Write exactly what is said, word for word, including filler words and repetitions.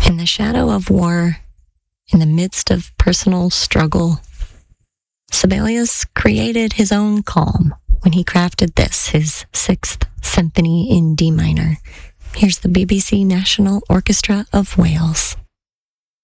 In the shadow of war, in the midst of personal struggle, Sibelius created his own calm when he crafted this, his Sixth Symphony in D minor. Here's the B B C National Orchestra of Wales.